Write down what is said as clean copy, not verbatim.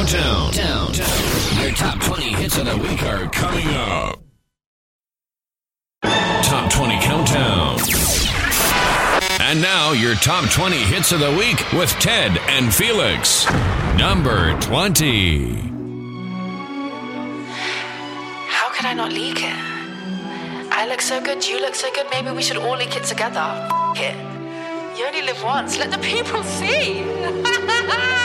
Countdown. Your top 20 hits of the week are coming up. Top 20 Countdown. And now, your top 20 hits of the week with Ted and Felix. Number 20. How could I not leak it? I look so good, you look so good, maybe we should all leak it together. F*** it. You only live once, let the people see.